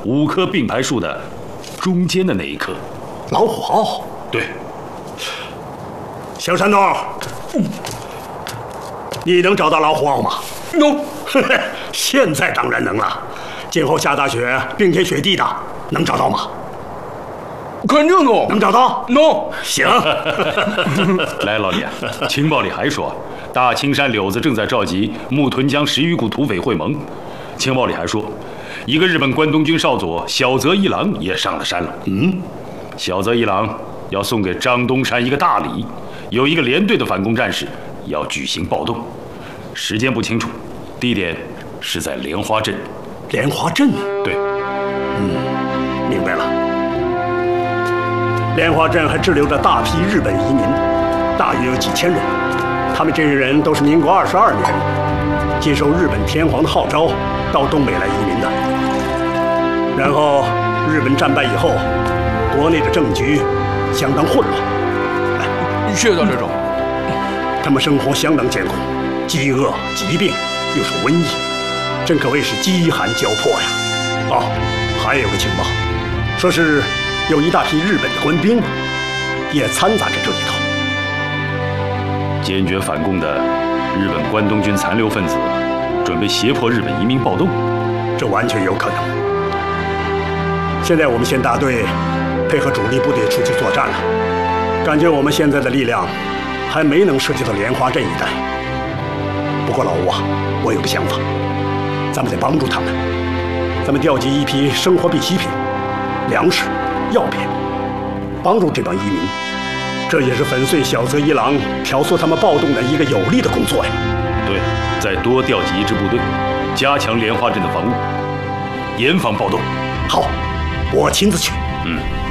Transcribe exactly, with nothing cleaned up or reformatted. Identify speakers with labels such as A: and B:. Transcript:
A: 五棵并排树的中间的那一棵。
B: 老虎壕。
A: 对。
B: 小山东，嗯，你能找到老虎壕吗？
C: 能。
B: 现在当然能了。今后下大雪，冰天雪地的，能找到吗？
C: 肯定能。
B: 能找到？
C: 能。
B: 行。
A: 来，老李啊，情报里还说，大青山柳子正在召集木屯江十余股土匪会盟。情报里还说，一个日本关东军少佐小泽一郎也上了山了。
B: 嗯，
A: 小泽一郎要送给张东山一个大礼，有一个连队的反共战士要举行暴动，时间不清楚，地点是在莲花镇。
B: 莲花镇？
A: 对。
B: 嗯，明白了。莲花镇还滞留着大批日本移民，大约有几千人。他们这些人都是民国二十二年接受日本天皇的号召到东北来移民的。然后日本战败以后，国内的政局相当混乱。
C: 谢大队长。
B: 他们生活相当艰苦，饥饿、疾病又是瘟疫，真可谓是饥寒交迫呀！哦，还有个情报，说是有一大批日本的官兵也掺杂着这一头。
A: 坚决反共的日本关东军残留分子准备胁迫日本移民暴动，
B: 这完全有可能。现在我们县大队配合主力部队出去作战了，感觉我们现在的力量还没能涉及到莲花镇一带。不过老吴啊，我有个想法，咱们得帮助他们。咱们调集一批生活必需品、粮食、药品，帮助这帮移民。这也是粉碎小泽一郎挑唆他们暴动的一个有力的工作呀。
A: 对，再多调集一支部队，加强莲花镇的防务，严防暴动。
B: 好，我亲自去。
A: 嗯。